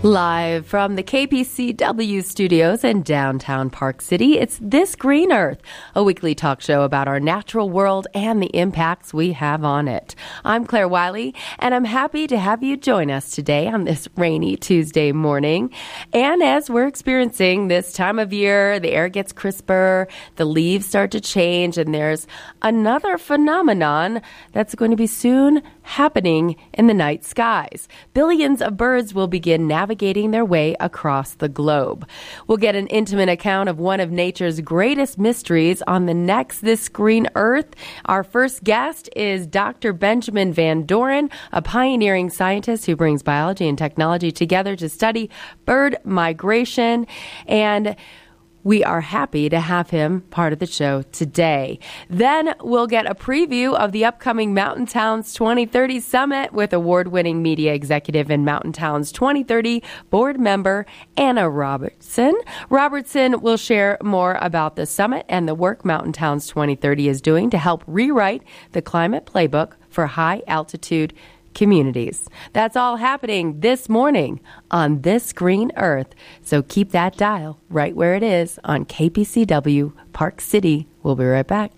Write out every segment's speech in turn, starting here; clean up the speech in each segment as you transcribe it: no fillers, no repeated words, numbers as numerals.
Live from the KPCW studios in downtown Park City, it's This Green Earth, a weekly talk show about our natural world and the impacts we have on it. I'm Claire Wiley, and I'm happy to have you join us today on this rainy Tuesday morning. And as we're experiencing this time of year, the air gets crisper, the leaves start to change, and there's another phenomenon that's going to be soon happening in the night skies. Billions of birds will begin navigating their way across the globe. We'll get an intimate account of one of nature's greatest mysteries on the next This Green Earth. Our first guest is Dr. Benjamin Van Doren, a pioneering scientist who brings biology and technology together to study bird migration, and we are happy to have him part of the show today. Then we'll get a preview of the upcoming Mountain Towns 2030 Summit with award-winning media executive and Mountain Towns 2030 board member Anna Robertson. Robertson will share more about the summit and the work Mountain Towns 2030 is doing to help rewrite the climate playbook for high-altitude communities. That's all happening this morning on This Green Earth. So keep that dial right where it is on KPCW Park City. We'll be right back.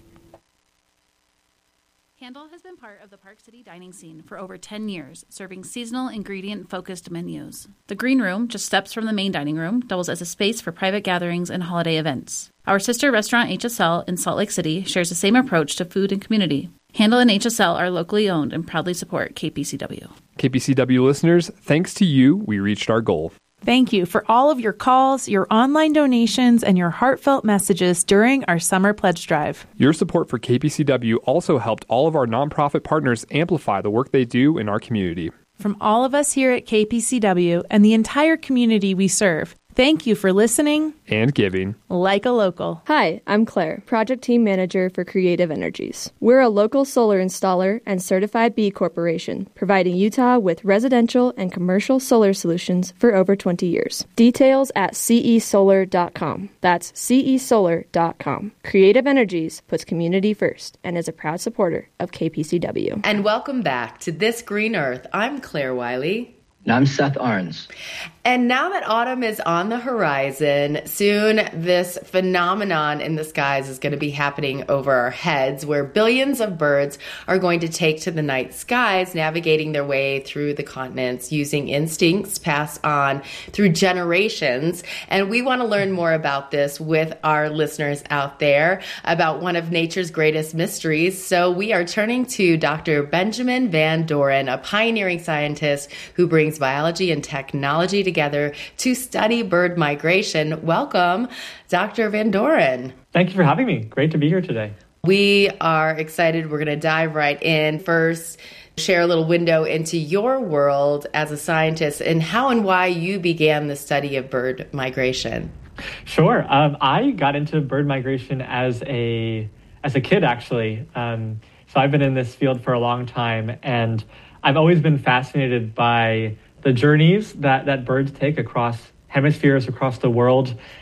Handle has been part of the Park City dining scene for over 10 years, serving seasonal ingredient-focused menus. The Green Room, just steps from the main dining room, doubles as a space for private gatherings and holiday events. Our sister restaurant HSL in Salt Lake City shares the same approach to food and community. Handle and HSL are locally owned and proudly support KPCW. KPCW listeners, thanks to you, we reached our goal. Thank you for all of your calls, your online donations, and your heartfelt messages during our summer pledge drive. Your support for KPCW also helped all of our nonprofit partners amplify the work they do in our community. From all of us here at KPCW and the entire community we serve, thank you for listening and giving like a local. Hi, I'm Claire, Project Team Manager for Creative Energies. We're a local solar installer and certified B Corporation, providing Utah with residential and commercial solar solutions for over 20 years. Details at cesolar.com. That's cesolar.com. Creative Energies puts community first and is a proud supporter of KPCW. And welcome back to This Green Earth. I'm Claire Wiley. And I'm Seth Arns. And now that autumn is on the horizon, soon this phenomenon in the skies is going to be happening over our heads, where billions of birds are going to take to the night skies, navigating their way through the continents using instincts passed on through generations. And we want to learn more about this with our listeners out there, about one of nature's greatest mysteries. So we are turning to Dr. Benjamin Van Doren, a pioneering scientist who brings biology and technology together to study bird migration. Welcome, Dr. Van Doren. Thank you for having me. Great to be here today. We are excited. We're going to dive right in. First, share a little window into your world as a scientist and how and why you began the study of bird migration. Sure. I got into bird migration as a kid, actually. So I've been in this field for a long time, and I've always been fascinated by the journeys that birds take across hemispheres, across the world.